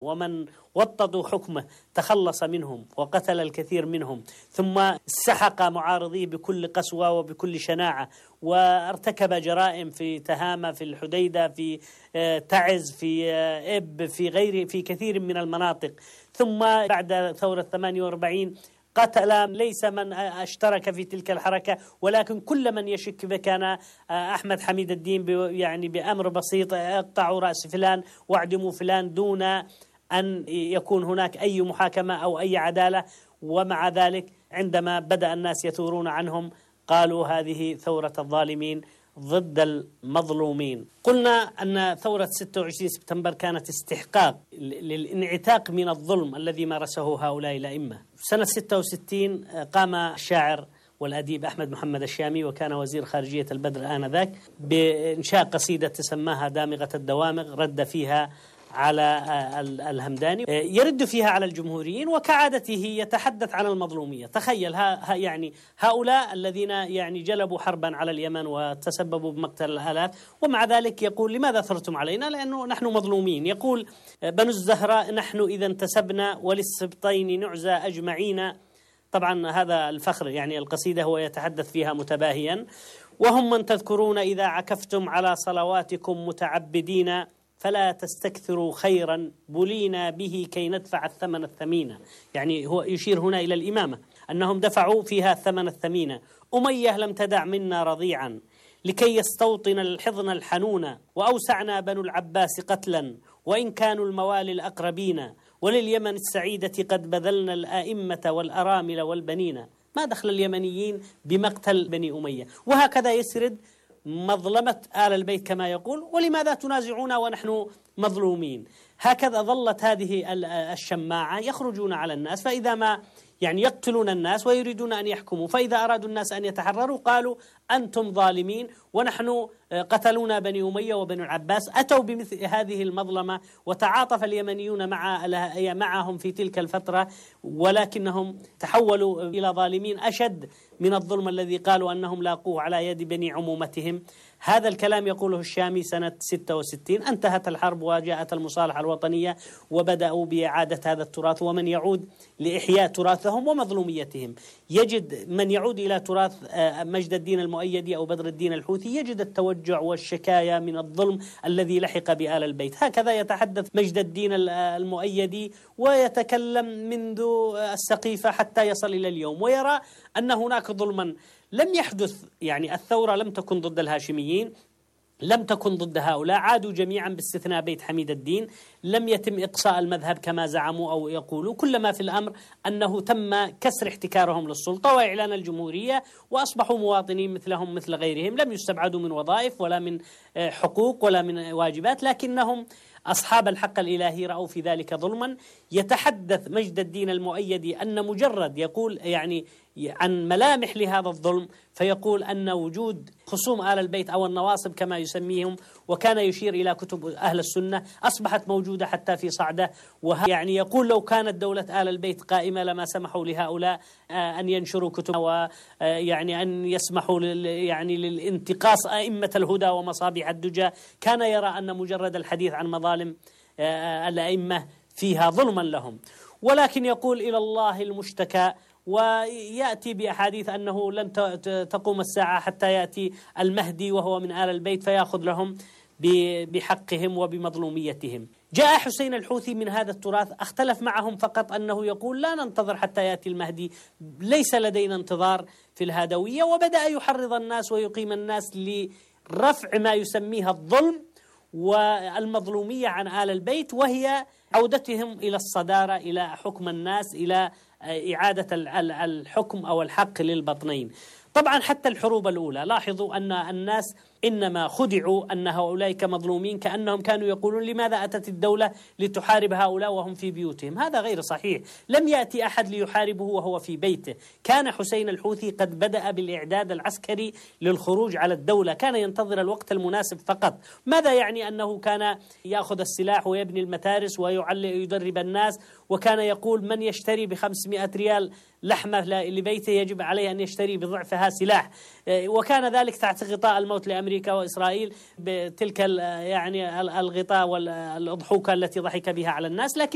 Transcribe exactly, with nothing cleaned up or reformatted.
ومن وطدوا حكمه تخلص منهم وقتل الكثير منهم، ثم سحق معارضيه بكل قسوة وبكل شناعة، وارتكب جرائم في تهامة، في الحديدة، في تعز، في إب، في غيره، في كثير من المناطق. ثم بعد ثورة ثمانية وأربعين قتل ليس من اشترك في تلك الحركة ولكن كل من يشك به. كان أحمد حميد الدين يعني بأمر بسيط اقطعوا رأس فلان واعدموا فلان دون أن يكون هناك أي محاكمة أو أي عدالة. ومع ذلك عندما بدأ الناس يثورون عنهم قالوا هذه ثورة الظالمين ضد المظلومين. قلنا أن ثورة ستة وعشرين سبتمبر كانت استحقاق للانعتاق من الظلم الذي مارسه هؤلاء الأئمة. سنة ستة وستين قام الشاعر والأديب أحمد محمد الشامي، وكان وزير خارجية البدر آنذاك، بإنشاء قصيدة تسماها دامغة الدوامغ، رد فيها على الهمداني، يرد فيها على الجمهوريين، وكعادته يتحدث عن المظلومية. تخيل ها يعني هؤلاء الذين يعني جلبوا حربا على اليمن وتسببوا بمقتل الآلاف، ومع ذلك يقول لماذا ثرتم علينا؟ لأنه نحن مظلومين. يقول بنو الزهراء نحن إذا انتسبنا وللسبطين نعزى أجمعين. طبعا هذا الفخر، يعني القصيدة هو يتحدث فيها متباهيا. وهم من تذكرون إذا عكفتم على صلواتكم متعبدين، فلا تستكثروا خيرا بلينا به كي ندفع الثمن الثمين. يعني هو يشير هنا إلى الإمامة أنهم دفعوا فيها الثمن الثمين. أمية لم تدع منا رضيعا لكي يستوطن الحضن الحنون، وأوسعنا بنو العباس قتلا وإن كانوا الموالي الأقربين، ولليمن السعيدة قد بذلنا الآئمة والأرامل والبنين. ما دخل اليمنيين بمقتل بني أمية؟ وهكذا يسرد مظلمة آل البيت كما يقول، ولماذا تنازعون ونحن مظلومين؟ هكذا ظلت هذه الشماعة يخرجون على الناس، فإذا ما يعني يقتلون الناس ويريدون أن يحكموا، فإذا أرادوا الناس أن يتحرروا قالوا أنتم ظالمين ونحن قتلونا بني أمية وبني العباس. أتوا بمثل هذه المظلمة وتعاطف اليمنيون مع معهم في تلك الفترة، ولكنهم تحولوا إلى ظالمين أشد من الظلم الذي قالوا أنهم لاقوه على يد بني عمومتهم. هذا الكلام يقوله الشامي سنة ستة وستين. انتهت الحرب وجاءت المصالحة الوطنية وبدأوا بإعادة هذا التراث، ومن يعود لإحياء تراثهم ومظلوميتهم يجد من يعود إلى تراث مجد الدين المؤيدي أو بدر الدين الحوثي يجد التوجع والشكاية من الظلم الذي لحق بآل البيت. هكذا يتحدث مجد الدين المؤيدي ويتكلم منذ السقيفة حتى يصل إلى اليوم، ويرى أن هناك ظلما لم يحدث. يعني الثورة لم تكن ضد الهاشميين، لم تكن ضد هؤلاء، عادوا جميعا باستثناء بيت حميد الدين. لم يتم إقصاء المذهب كما زعموا أو يقولوا، كل ما في الأمر أنه تم كسر احتكارهم للسلطة وإعلان الجمهورية، وأصبحوا مواطنين مثلهم مثل غيرهم، لم يستبعدوا من وظائف ولا من حقوق ولا من واجبات، لكنهم أصحاب الحق الإلهي رأوا في ذلك ظلما. يتحدث مجد الدين المؤيدي أن مجرد يقول يعني عن ملامح لهذا الظلم، فيقول أن وجود خصوم آل البيت أو النواصب كما يسميهم، وكان يشير إلى كتب أهل السنة، أصبحت موجودة حتى في صعدة. ويعني يقول لو كانت دولة آل البيت قائمة لما سمحوا لهؤلاء أن ينشروا كتب، ويعني أن يسمحوا يعني للانتقاص أئمة الهدى ومصابيح الدجى. كان يرى أن مجرد الحديث عن مظالم الأئمة فيها ظلما لهم. ولكن يقول إلى الله المشتكى، ويأتي بأحاديث أنه لن تقوم الساعة حتى يأتي المهدي وهو من آل البيت فيأخذ لهم بحقهم وبمظلوميتهم. جاء حسين الحوثي من هذا التراث، اختلف معهم فقط أنه يقول لا ننتظر حتى يأتي المهدي، ليس لدينا انتظار في الهادوية، وبدأ يحرض الناس ويقيم الناس لرفع ما يسميها الظلم والمظلومية عن آل البيت، وهي عودتهم إلى الصدارة، إلى حكم الناس، إلى إعادة الحكم أو الحق للبطنين. طبعا حتى الحروب الأولى لاحظوا أن الناس إنما خدعوا أن هؤلاء كمظلومين، كأنهم كانوا يقولون لماذا أتت الدولة لتحارب هؤلاء وهم في بيوتهم. هذا غير صحيح، لم يأتي أحد ليحاربه وهو في بيته. كان حسين الحوثي قد بدأ بالإعداد العسكري للخروج على الدولة، كان ينتظر الوقت المناسب فقط. ماذا يعني أنه كان يأخذ السلاح ويبني المتارس ويدرب الناس، وكان يقول من يشتري بخمسمائة ريال لحمة لبيته يجب عليه أن يشتري بضعفها سلاح، وكان ذلك تحت غطاء الموت لأمريكا وإسرائيل بتلك يعني الغطاء والأضحوكة التي ضحك بها على الناس. لكن